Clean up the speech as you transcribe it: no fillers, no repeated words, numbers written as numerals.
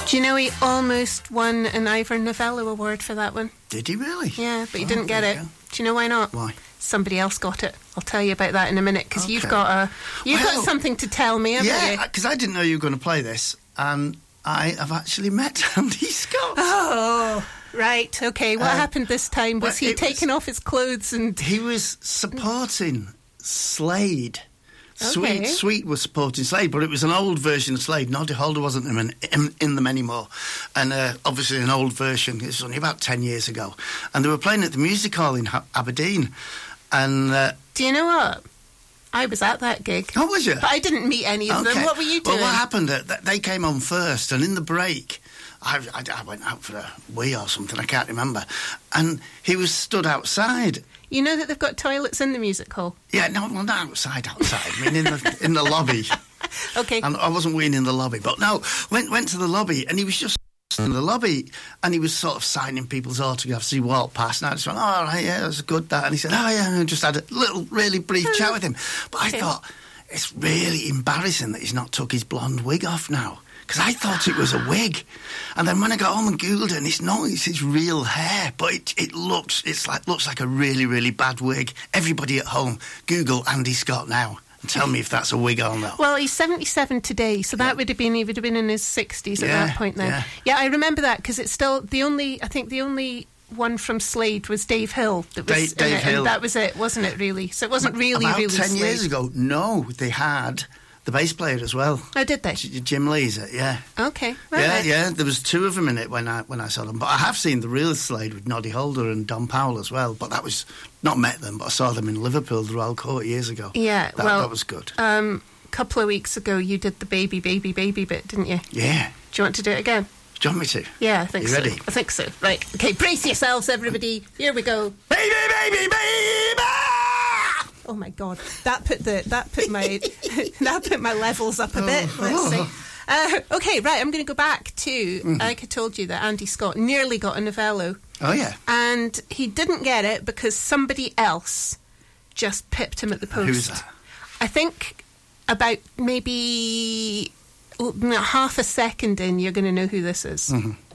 Do you know he almost won an Ivor Novello Award for that one? Did he really? Yeah, but he didn't get it. Do you know why not? Why? Somebody else got it. I'll tell you about that in a minute, because you've got something to tell me, haven't you? Yeah, because I didn't know you were going to play this, and I have actually met Andy Scott. Oh, right, okay. What happened this time? Was he taking off his clothes and... He was supporting Slade. Okay. Sweet was supporting Slade, but it was an old version of Slade. Noddy Holder wasn't in them anymore. And obviously an old version. It was only about 10 years ago. And they were playing at the Music Hall in Aberdeen. And do you know what? I was at that gig. Oh, was you? But I didn't meet any of them. What were you doing? Well, what happened? They came on first, and in the break, I went out for a wee or something, I can't remember. And he was stood outside. You know that they've got toilets in the music hall? Yeah, no, well, not outside. I mean, in the lobby. Okay. And I wasn't weeing in the lobby, but no, went to the lobby, and he was just in the lobby, and he was sort of signing people's autographs. He walked past, and I just went, "Oh, right, yeah, that was good, that." And he said, "Oh, yeah," and I just had a little, really brief chat with him. But I thought, it's really embarrassing that he's not took his blonde wig off now. Because I thought it was a wig, and then when I got home and googled it, and it's not, it's his real hair, but it looks like a really, really bad wig. Everybody at home, Google Andy Scott now and tell me if that's a wig or not. Well, he's 77 today, so that would have been, he would have been in his 60s at that point then. Yeah, I remember that, because it's still the only one from Slade was Dave Hill. That was Dave Hill. And that was it, wasn't it, really? So it wasn't really About 10 Slade. years ago, no, they had the bass player as well. Oh, did they? Jim Leeser, yeah. Okay. Right. Yeah. There was two of them in it when I saw them. But I have seen the real Slade with Noddy Holder and Don Powell as well. But that was not met them, but I saw them in Liverpool, the Royal Court, years ago. Yeah, that was good. A couple of weeks ago, you did the baby bit, didn't you? Yeah. Do you want to do it again? Do you want me to? Yeah, I think so. You ready? I think so. Right. Okay, brace yourselves, everybody. Here we go. Baby, baby, baby! Oh my God, that put my levels up a bit. Let's see. Okay, right. I'm going to go back to. Like I told you that Andy Scott nearly got a Novello. Oh yeah. And he didn't get it because somebody else just pipped him at the post. Who's that? I think about maybe half a second in, you're going to know who this is. Mm-hmm.